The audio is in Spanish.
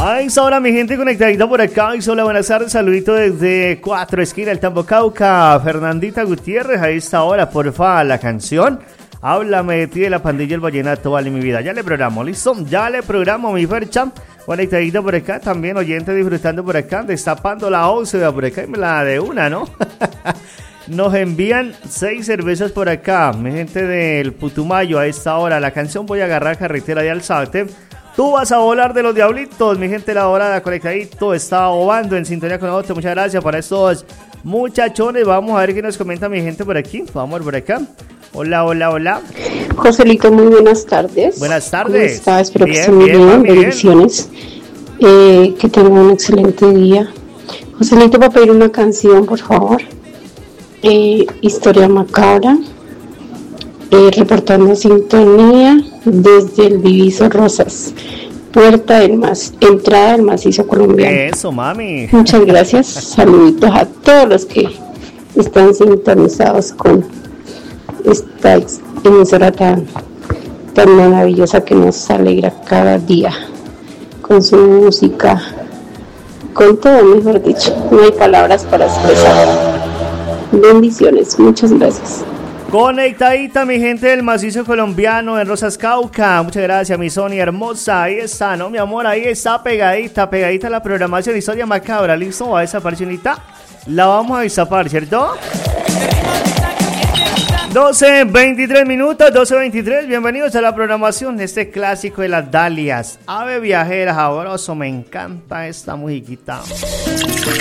Ay, ahora mi gente conectadita por acá. Hola, buenas tardes. Saludito desde Cuatro Esquinas, el Tambo Cauca. Fernandita Gutiérrez, a esta hora, porfa, la canción. Háblame de ti de la pandilla El Vallenato, vale mi vida. Ya le programo, ¿listo? Ya le programo mi Fercha. Conectadita por acá, también oyente disfrutando por acá, destapando la 11 por acá y me la de una, ¿no? Nos envían 6 cervezas por acá, mi gente del Putumayo, a esta hora. La canción Voy a agarrar carretera de Alzate. Tú vas a volar de los diablitos, mi gente la dorada, conectadito, está ovando en sintonía con nosotros. Muchas gracias para estos muchachones. Vamos a ver qué nos comenta mi gente por aquí. Vamos a ver por acá. Hola, hola, hola. Joselito, muy buenas tardes. Buenas tardes. ¿Cómo está? Espero que esté muy bien. Bendiciones. Que tenga un excelente día. Joselito, va a pedir una canción, por favor. Historia macabra. Reportando sintonía desde el Diviso Rosas. Entrada del macizo colombiano. Eso, mami. Muchas gracias. Saluditos a todos los que están sintonizados con esta emisora tan maravillosa que nos alegra cada día con su música, con todo, mejor dicho. No hay palabras para expresar. Bendiciones. Muchas gracias. Conectadita mi gente del macizo colombiano en Rosas Cauca. Muchas gracias mi Sonia hermosa. Ahí está, ¿no mi amor? Ahí está pegadita la programación Historia Macabra. ¿Listo? Va esa parcionita. La vamos a destapar, ¿cierto? 12:23 minutos, 12:23. Bienvenidos a la programación de este clásico de las Dalias. Ave viajera, sabroso, me encanta esta musiquita.